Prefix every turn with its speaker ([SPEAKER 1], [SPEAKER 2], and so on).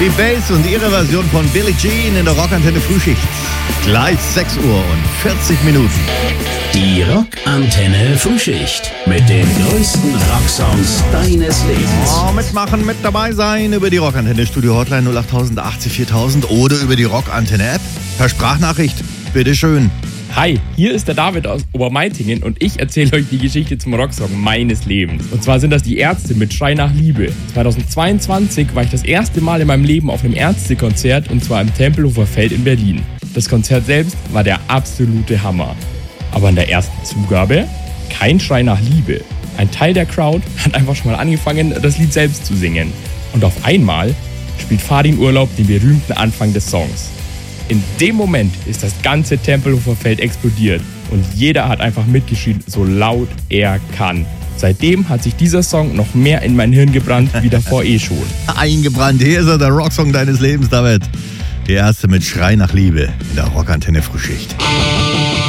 [SPEAKER 1] Die Bass und ihre Version von Billie Jean in der Rockantenne Frühschicht. Gleich 6 Uhr und 40 Minuten.
[SPEAKER 2] Die Rockantenne Frühschicht mit den größten Rocksongs deines Lebens.
[SPEAKER 1] Oh, mitmachen, mit dabei sein über die Rockantenne Studio Hotline 08080 4000 oder über die Rockantenne App per Sprachnachricht. Bitteschön.
[SPEAKER 3] Hi, hier ist der David aus Obermeitingen und ich erzähle euch die Geschichte zum Rocksong meines Lebens. Und zwar sind das die Ärzte mit Schrei nach Liebe. 2022 war ich das erste Mal in meinem Leben auf einem Ärztekonzert und zwar im Tempelhofer Feld in Berlin. Das Konzert selbst war der absolute Hammer. Aber in der ersten Zugabe kein Schrei nach Liebe. Ein Teil der Crowd hat einfach schon mal angefangen, das Lied selbst zu singen. Und auf einmal spielt Fahr in Urlaub den berühmten Anfang des Songs. In dem Moment ist das ganze Tempelhofer Feld explodiert und jeder hat einfach mitgeschrien, so laut er kann. Seitdem hat sich dieser Song noch mehr in mein Hirn gebrannt, wie davor schon.
[SPEAKER 1] Eingebrannt, hier ist er, der Rocksong deines Lebens, David. Der erste mit Schrei nach Liebe in der Rockantenne Frühschicht.